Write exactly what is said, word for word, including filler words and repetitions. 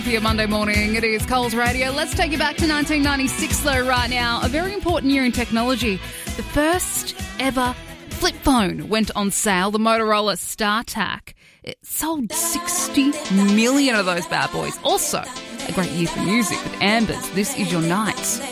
For your Monday morning, it is Coles Radio. Let's take you back to nineteen ninety-six, though, right now. A very important year in technology. The first ever flip phone went on sale, the Motorola StarTAC. It sold sixty million of those bad boys. Also, a great year for music with Amber's This Is Your Night.